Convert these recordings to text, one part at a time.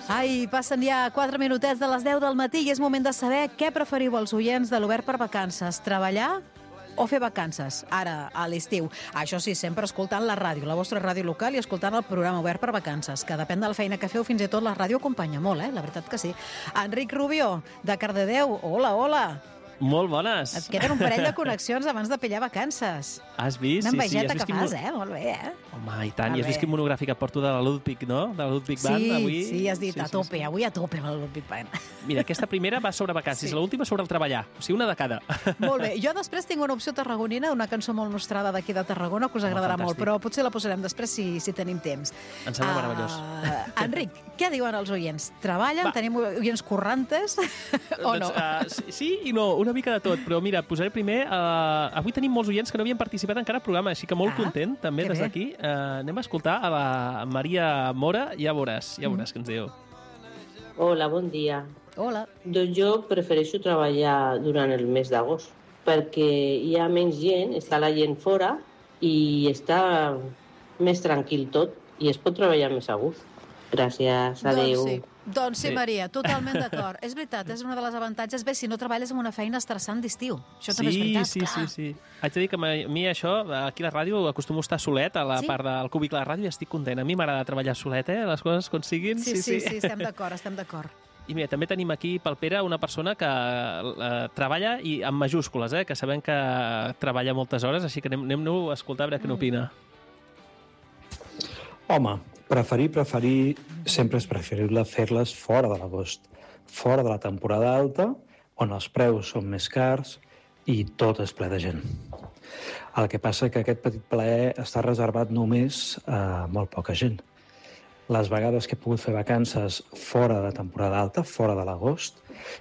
Ai, passen ja 4 minutets de les 10 del matí i és moment de saber què preferiu els oients de l'Obert per Vacances, treballar o fer vacances, ara, a l'estiu. Això sí, sempre escoltant la ràdio, la vostra ràdio local i escoltant el programa Obert per Vacances, que depèn de la feina que feu, fins i tot la ràdio acompanya molt, la veritat que sí. Enric Rubio, de Cardedeu, hola, hola. Molt bones. Et queden un parell de connexions abans de pillar vacances. Has vist? Una envejeta sí, que fas, Molt bé, Home, i tant. I has vist quin monogràfic et porto de la Ludwig, no? De la Ludwig Band, avui. Sí, has dit a tope, avui a tope amb la Ludwig Band. Mira, aquesta primera va sobre vacances, l'última sobre el treballar. O sigui, una de cada. Molt bé. Jo després tinc una opció tarragonina, una cançó molt nostrada d'aquí de Tarragona, que us agradarà molt, però potser la posarem després si tenim temps. Em sembla meravellós. Enric, què diuen els oients? Treballen? Tenim oients currantes? O no? Sí i no, una mica de tot, però mira, posaré primer... Avui tenim molts oients que no havien participat encara al programa, així que molt content, també, des d'aquí. Anem a escoltar a la Maria Mora, ja veuràs què ens diu. Hola, bon dia. Hola. Doncs jo prefereixo treballar durant el mes d'agost, perquè hi ha menys gent, està la gent fora i està més tranquil tot i es pot treballar més a gust. Gràcies, adéu. Doncs sí, Maria, totalment d'acord. És veritat, és una de les avantatges. Bé, si no treballes en una feina estressant d'estiu. Això també és veritat, clar. Sí. Haig de dir que a mi això, aquí a la ràdio, acostumo a estar solet, a la part del cúbic de la ràdio, i estic content. A mi m'agrada treballar solet, les coses com siguin. Sí, estem d'acord. I mira, també tenim aquí pel Pere una persona que treballa i amb majúscules, que sabem que treballa moltes hores, així que anem-ho a escoltar a veure què n'opina. Home, preferir sempre és preferible fer-les fora de l'agost, fora de la temporada alta, on els preus són més cars i tot és ple de gent. El que passa que aquest petit plaer està reservat només a molt poca gent. Les vegades que he pogut fer vacances fora de temporada alta, fora de l'agost,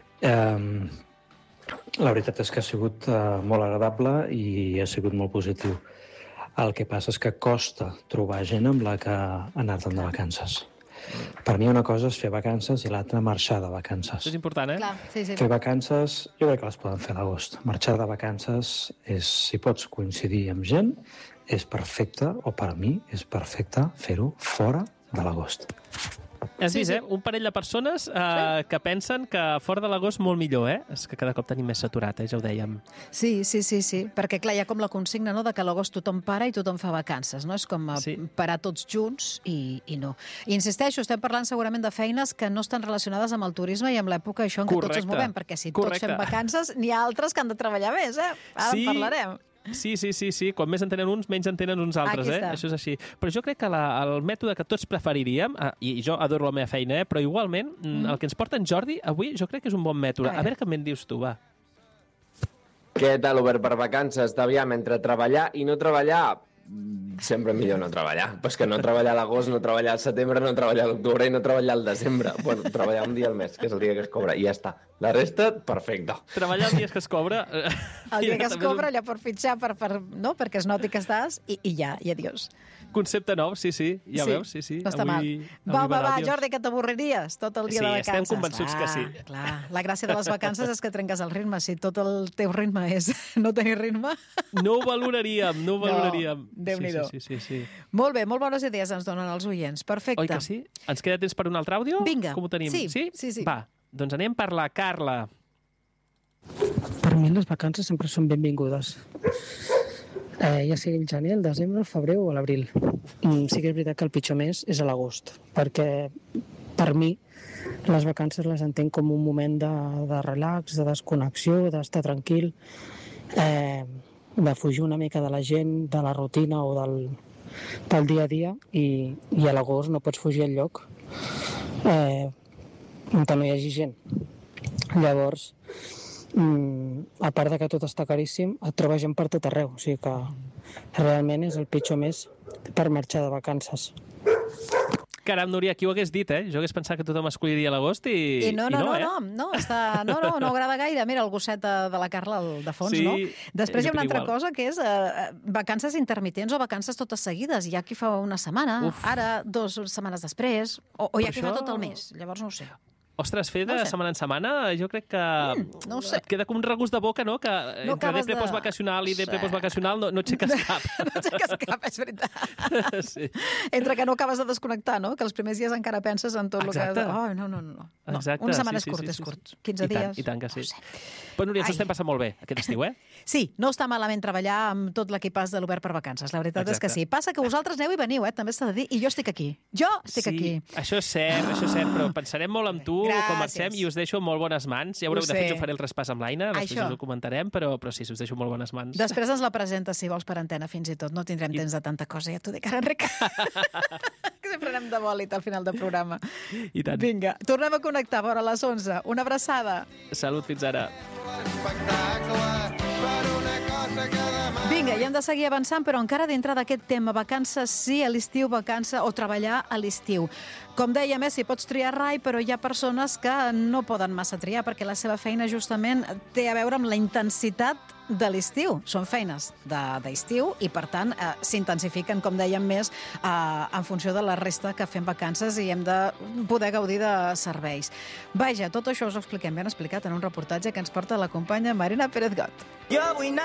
la veritat és que ha sigut molt agradable i ha sigut molt positiu. El que passa és que costa trobar gent amb la que anar-te'n de vacances. Per mi una cosa és fer vacances i l'altra marxar de vacances. Això és important, Clar, sí. Fer vacances, jo crec que les poden fer a l'agost. Marxar de vacances és, si pots coincidir amb gent, és perfecte, o per mi és perfecte fer-ho fora de l'agost. Has vist, un parell de persones que pensen que fora de l'agost molt millor, És que cada cop tenim més saturat, ja ho dèiem. Sí, perquè clar, hi ha com la consigna, no?, de que a l'agost tothom para i tothom fa vacances, no? És com parar tots junts i no. I insisteixo, estem parlant segurament de feines que no estan relacionades amb el turisme i amb l'època això en què tots ens movem, perquè si tots fem vacances, n'hi ha altres que han de treballar més, Ara en parlarem. Sí. Quan més en tenen uns, menys en tenen uns altres, Això és així. Però jo crec que el mètode que tots preferiríem, i jo adoro la meva feina, però igualment, el que ens porta en Jordi avui, jo crec que és un bon mètode. A veure què me'n dius tu, va. Què tal, Obert per Vacances? Aviam, entre treballar i no treballar, sempre millor no treballar. Però és que no treballar a l'agost, no treballar al setembre, no treballar a l'octubre i no treballar al desembre. Bueno, treballar un dia al mes, que és el dia que es cobra, i ja està. La resta, perfecte. Treballar el dia que es cobra... El dia que es cobra, allò per fitxar, no? Perquè es noti que estàs, i ja, i adiós. Concepte nou, sí. Ja veus, sí. No està mal. Va, Jordi, que t'avorriries tot el dia de vacances. Sí, estem convençuts que sí. Clar, la gràcia de les vacances és que trenques el ritme. Si tot el teu ritme és no tenir ritme... No ho valoraríem. No, Déu-n'hi-do. Sí. Molt bé, molt bones idees ens donen els oients. Perfecte. Oi que sí? Ens queda temps per un altre àudio? Vinga. Com ho tenim? Sí. Va, doncs anem per la Carla. Per mi les vacances sempre són benvingudes. Ja sigui el gener, el desembre, el febrer o l'abril. Sí que és veritat que el pitjor mes és a l'agost, perquè per mi les vacances les entenc com un moment de relax, de desconnexió, d'estar tranquil, de fugir una mica de la gent, de la rutina o del dia a dia, i a l'agost no pots fugir enlloc on no hi hagi gent. Llavors, a part de que tot està caríssim, et trobes gent per tot arreu, o sigui que realment és el pitjor mes per marxar de vacances. Caram, Núria, qui ho hagués dit, Jo hagués pensat que tothom escolliria l'agost i no, no agrada gaire. Mira, el gosset de la Carla de fons, no? Després hi ha una altra cosa que és vacances intermitents o vacances totes seguides. Hi ha qui fa una setmana, ara 2 setmanes després, o hi ha qui fa tot el mes. Llavors no ho sé. Ostres, fer de setmana en setmana, jo crec que no ho sé. et queda com un regust de boca, no? Que entre depre postvacacional i depre postvacacional no aixeques cap. No aixeques cap, és veritat. Sí. Entre que no acabes de desconnectar, no? Que els primers dies encara penses en tot el que... Exacte. Oh, no. Exacte, Una setmana sí, és sí. curt. 15 dies. I tant que sí. No ho sé. Però, Núria, ens ho estem passant molt bé aquest estiu, eh? Sí, no està malament treballar amb tot l'equipàs de l'Obert per Vacances. La veritat és que sí. Passa que vosaltres aneu i veniu, també s'ha de dir, i jo estic aquí. Aquí. Això és cert, però pensarem molt amb tu, Gràcies. com marxem, i us deixo molt bones mans. Ja veureu, de fet, jo faré el traspàs amb l'Aina, després us ho comentarem, però sí, us deixo molt bones mans. Després ens la presentes, si vols, per antena, fins i tot. No tindrem temps de tanta cosa, ja t'ho dic ara, Enric. Que sempre anem de bòlit al final del programa. I tant. Vinga, tornem a connectar a les 11. Una abraçada. Salut, fins ara. Vinga, i hem de seguir avançant, però encara dintre d'aquest tema, vacances sí a l'estiu, vacances o treballar a l'estiu. Com dèiem, si pots triar rai, però hi ha persones que no poden massa triar perquè la seva feina justament té a veure amb la intensitat de l'estiu. Són feines d'estiu i, per tant, s'intensifiquen, com dèiem, més en funció de la resta que fem vacances i hem de poder gaudir de serveis. Vaja, tot això us ho expliquem ben explicat en un reportatge que ens porta la companya Marina Pérez Got. Jo vull anar